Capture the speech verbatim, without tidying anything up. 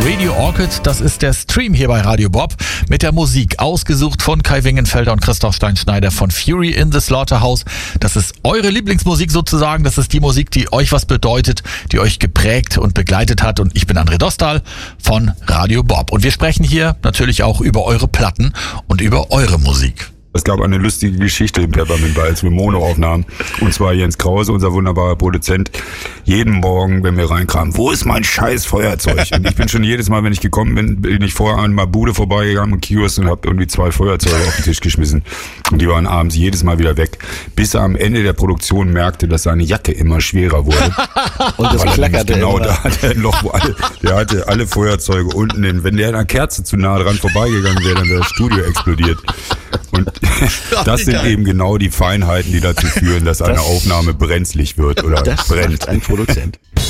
Radio Orchid, das ist der Stream hier bei Radio Bob mit der Musik, ausgesucht von Kai Wingenfelder und Christoph Steinschneider von Fury in the Slaughterhouse. Das ist eure Lieblingsmusik sozusagen, das ist die Musik, die euch was bedeutet, die euch geprägt und begleitet hat, und ich bin André Dostal von Radio Bob. Und wir sprechen hier natürlich auch über eure Platten und über eure Musik. Es gab eine lustige Geschichte im Peppermint, als wir Mono aufnahmen. Und zwar Jens Krause, unser wunderbarer Produzent, jeden Morgen, wenn wir reinkamen, wo ist mein scheiß Feuerzeug? Und ich bin schon jedes Mal, wenn ich gekommen bin, bin ich vorher an einer Bude vorbeigegangen im Kiosk und habe irgendwie zwei Feuerzeuge auf den Tisch geschmissen. Und die waren abends jedes Mal wieder weg, bis er am Ende der Produktion merkte, dass seine Jacke immer schwerer wurde. Und das klackerte genau, immer. da hatte er ein Loch, wo alle, der hatte alle Feuerzeuge unten in. Wenn der an einer Kerze zu nah dran vorbeigegangen wäre, dann wäre das Studio explodiert. Und das sind eben genau die Feinheiten, die dazu führen, dass eine Aufnahme brenzlig wird oder das brennt. Ein Produzent.